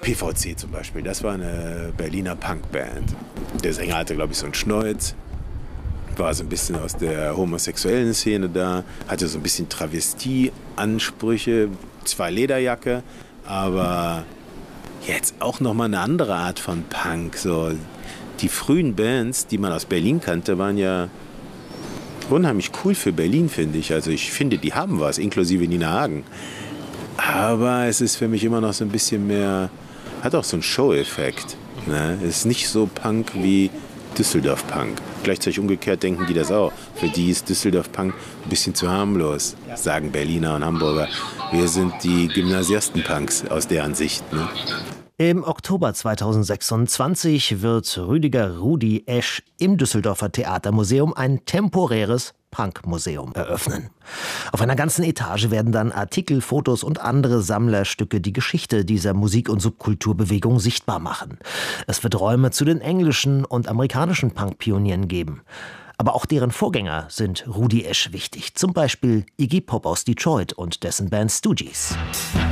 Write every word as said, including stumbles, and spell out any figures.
P V C zum Beispiel, das war eine Berliner Punkband. Der Sänger hatte, glaube ich, so einen Schnäuz, war so ein bisschen aus der homosexuellen Szene da, hatte so ein bisschen Travestie-Ansprüche, zwar Lederjacke, aber jetzt auch nochmal eine andere Art von Punk. So, die frühen Bands, die man aus Berlin kannte, waren ja unheimlich cool für Berlin, finde ich. Also ich finde, die haben was, inklusive Nina Hagen. Aber es ist für mich immer noch so ein bisschen mehr, hat auch so einen Show-Effekt. Ne? Es ist nicht so Punk wie Düsseldorf-Punk. Gleichzeitig umgekehrt denken die das auch. Für die ist Düsseldorf-Punk ein bisschen zu harmlos, sagen Berliner und Hamburger. Wir sind die Gymnasiasten-Punks aus deren Sicht. Ne? Im Oktober zweitausendsechsundzwanzig wird Rüdiger Rudi Esch im Düsseldorfer Theatermuseum ein temporäres Punkmuseum eröffnen. Auf einer ganzen Etage werden dann Artikel, Fotos und andere Sammlerstücke die Geschichte dieser Musik- und Subkulturbewegung sichtbar machen. Es wird Räume zu den englischen und amerikanischen Punk-Pionieren geben. Aber auch deren Vorgänger sind Rudi Esch wichtig. Zum Beispiel Iggy Pop aus Detroit und dessen Band Stooges.